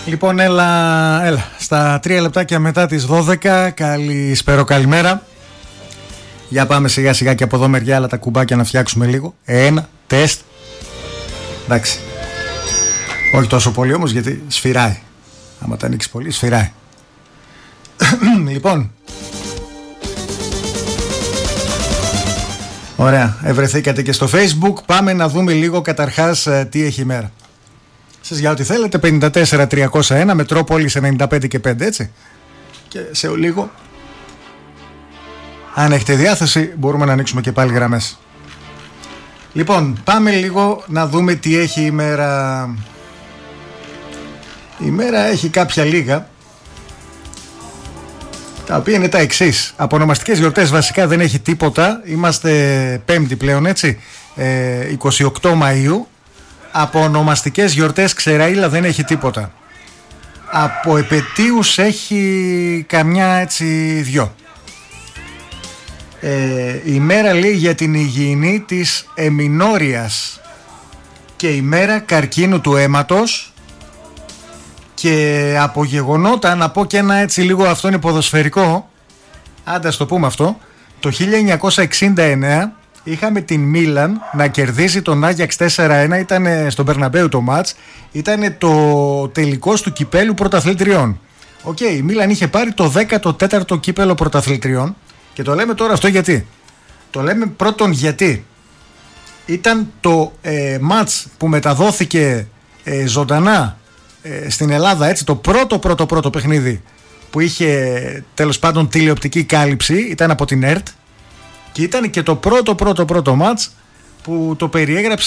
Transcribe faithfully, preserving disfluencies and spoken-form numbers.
Λοιπόν, έλα, έλα. Στα τρία λεπτάκια μετά τις δώδεκα. Καλησπέρα, καλημέρα. Για πάμε σιγά σιγά και από εδώ μεριά, αλλά τα κουμπάκια να φτιάξουμε λίγο. Ένα, τεστ. Εντάξει. Όχι τόσο πολύ όμως, γιατί σφυράει. Άμα τα ανοίξει πολύ, σφυράει. Λοιπόν. Ωραία, ευρεθήκατε και στο Facebook. Πάμε να δούμε λίγο καταρχάς τι έχει η μέρα. Σας για ό,τι θέλετε, πενήντα τέσσερα τριακόσια ένα, Μετρόπολης ενενήντα πέντε και πέντε, έτσι. Και σε λίγο, αν έχετε διάθεση, μπορούμε να ανοίξουμε και πάλι γραμμές. Λοιπόν, πάμε λίγο να δούμε τι έχει η μέρα. Η μέρα έχει κάποια λίγα, τα οποία είναι τα εξής. Από ονομαστικές γιορτές βασικά δεν έχει τίποτα. Είμαστε πέμπτη πλέον, έτσι, ε, είκοσι οκτώ Μαΐου. Από ονομαστικές γιορτές ξεραΐλα δεν έχει τίποτα. Από επετείους έχει καμιά, έτσι, δυο. ε, Η μέρα λέει για την υγιεινή της εμινόριας και η μέρα καρκίνου του αίματος. Και από γεγονότα, να πω και ένα έτσι λίγο, αυτό είναι ποδοσφαιρικό, άντε ας το πούμε αυτό. Το χίλια εννιακόσια εξήντα εννέα είχαμε την Μίλαν να κερδίζει τον Άγιαξ τέσσερα ένα. Ήταν στον Μπερναμπέου το μάτς. Ήταν το τελικός του κυπέλου πρωταθλητριών. Οκ, okay, η Μίλαν είχε πάρει το δέκατο τέταρτο κύπελο πρωταθλητριών. Και το λέμε τώρα αυτό γιατί. Το λέμε πρώτον γιατί ήταν το ε, μάτς που μεταδόθηκε ε, ζωντανά στην Ελλάδα, έτσι, το πρώτο πρώτο πρώτο παιχνίδι που είχε τέλος πάντων τηλεοπτική κάλυψη, ήταν από την ΕΡΤ, και ήταν και το πρώτο πρώτο πρώτο μάτς που το περιέγραψε